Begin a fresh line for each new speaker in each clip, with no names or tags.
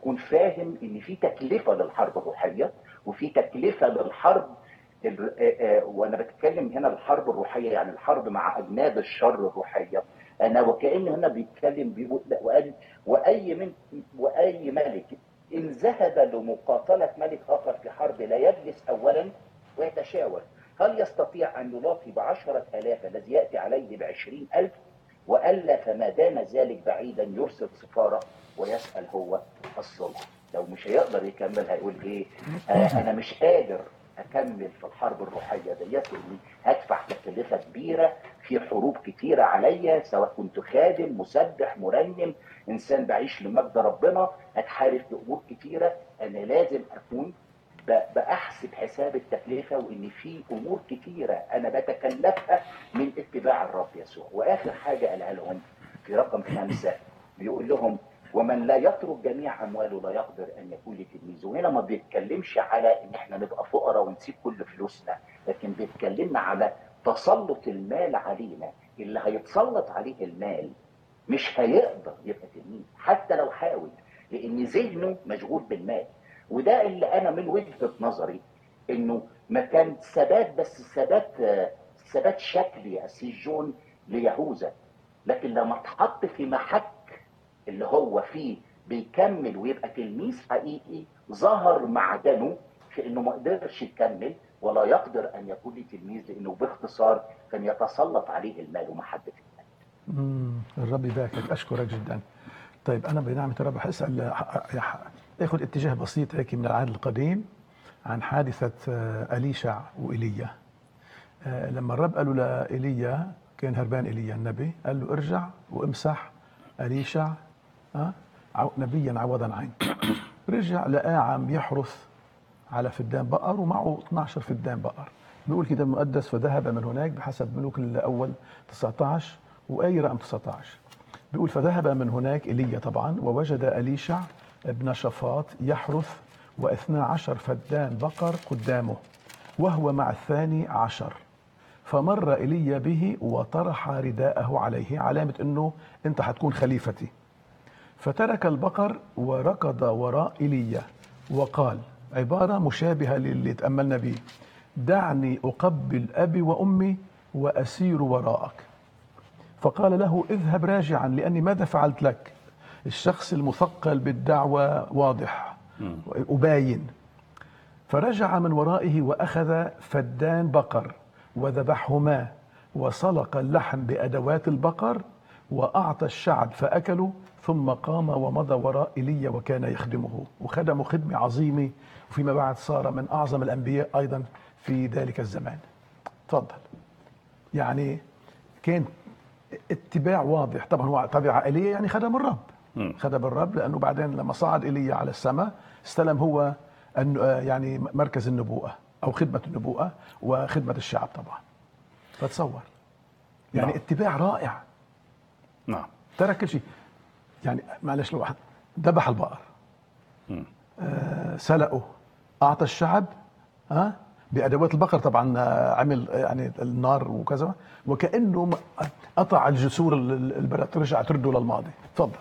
تكون فاهم ان في تكلفه للحرب الروحيه وفي تكلفه للحرب وانا بتكلم هنا الحرب الروحيه يعني الحرب مع اجناد الشر الروحيه. انا وكأن هنا بيتكلم بيقول وقال واي ملك ان ذهب لمقاتله ملك اخر في حرب لا يجلس اولا ويتشاور هل يستطيع ان يلاقي ب10,000 الذي ياتي عليه ب20,000 والا فما دام ذلك بعيدا يرسل سفاره ويسال هو الصلح. لو مش هيقدر يكمل هيقول ايه؟ انا مش قادر اكمل في الحرب الروحيه ديت لاني هدفع تكلفه كبيره في حروب كتيره عليا سواء كنت خادم مسبح مرنم انسان بعيش لمجد ربنا هتحارب في امور كتيره. انا لازم اكون بحسب حساب التكلفه وان في امور كتيره انا بتكلفها من اتباع الرب يسوع. واخر حاجه قالها لهم في رقم 5 بيقول لهم ومن لا يترك جميع امواله لا يقدر ان يكون لي تلميذ. وهنا ما بيتكلمش على ان احنا نبقى فقراء ونسيب كل فلوسنا لكن بيتكلمنا على تسلط المال علينا. اللي هيتسلط عليه المال مش هيقدر يبقى تلميذ حتى لو حاول لان ذهنه مشغول بالمال. وده اللي انا من وجهة نظري انه ما كان ثبات بس ثبات شكلي السجون ليهوذا لكن لما اتحط في محك اللي هو فيه بيكمل ويبقى تلميذ حقيقي ظهر معدنه في انه ما قدرش يكمل ولا يقدر ان يكون لي تلميذ لانه باختصار كان يتسلط عليه المال ومحبه المال.
الرب يباركك، اشكرك جدا. طيب انا بنعمه الرب حاسال اخذ اتجاه بسيط هيك من العهد القديم عن حادثه اليشع وايليا. لما الرب قال له لايليا كان هربان ايليا النبي قال له ارجع وامسح اليشع نبيا عوضا عنك. رجع لقاه عم يحرث على فدان بقر ومعه 12 فدان بقر. بيقول كده المقدس فذهب من هناك بحسب ملوك الأول 19 وآية رقم 19 بيقول فذهب من هناك إيليا طبعا ووجد أليشع ابن شفاط يحرث و12 فدان بقر قدامه وهو مع 12. فمر إيليا به وطرح رداءه عليه علامة أنه أنت حتكون خليفتي. فترك البقر وركض وراء إيليا وقال عبارة مشابهة للي تأملنا به دعني أقبل أبي وأمي وأسير وراءك. فقال له اذهب راجعا لأني ماذا فعلت لك؟ الشخص المثقل بالدعوة واضح وباين. فرجع من ورائه وأخذ فدان بقر وذبحهما وسلق اللحم بأدوات البقر وأعطى الشعب فأكلوا ثم قام ومضى وراء إيليا وكان يخدمه وخدمه خدمة عظيمة وفيما بعد صار من أعظم الأنبياء أيضا في ذلك الزمان. تفضل. يعني كان اتباع واضح. طبعا هو تبع إيليا يعني خدم الرب خدم الرب لأنه بعدين لما صعد إيليا على السماء استلم هو يعني مركز النبوءة أو خدمة النبوءة وخدمة الشعب طبعا. فتصور يعني نعم. اتباع رائع.
نعم.
ترك كل شيء. يعني معلش لو واحد ذبح البقر سلقه أعطى الشعب بأدوات البقر طبعا عمل يعني النار وكذا وكأنه قطع الجسور البلد ترجع ترده للماضي. تفضل.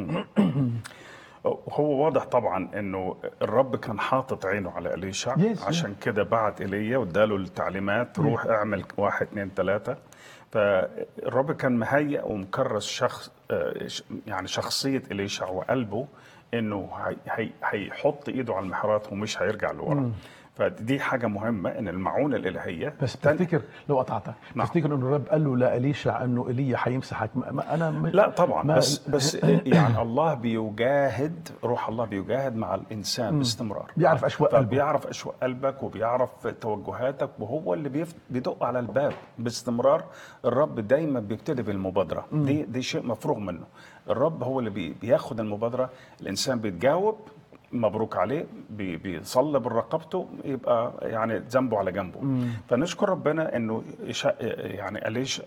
هو واضح طبعا انه الرب كان حاطط عينه على إليشع عشان كده بعت إيليا واداله التعليمات روح اعمل 1 2 3. فالرب كان مهيئ ومكرس يعني شخصية إليشع وقلبه انه هيحط ايده على المحرات ومش هيرجع لورا. فدي حاجة مهمة ان المعونة الالهية.
بس تفتكر لو قطعتك تفتكر انه الرب قال له لإليشع انه ايليا حيمسحك؟
لا طبعا بس يعني الله بيجاهد روح الله بيجاهد مع الانسان باستمرار.
بيعرف اشواق قلبك
بيعرف اشواق قلبك وبيعرف توجهاتك وهو اللي بيدق على الباب باستمرار. الرب دايما بيبتدي بالمبادرة. دي شيء مفروغ منه. الرب هو اللي بياخد المبادرة. الانسان بيتجاوب مبروك عليه بيصلب رقبته يبقى يعني ذنبه على جنبه. فنشكر ربنا انه يعني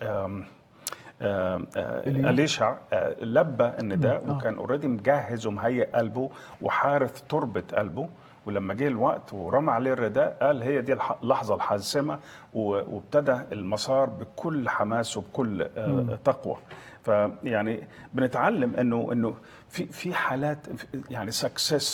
أليشع لبى النداء وكان اوريدي مجهز ومهيئ قلبه وحارث تربة قلبه. ولما جه الوقت ورمى عليه الرداء قال هي دي اللحظة الحاسمة وابتدى المسار بكل حماس وبكل تقوى. فيعني بنتعلم انه في حالات يعني سكسس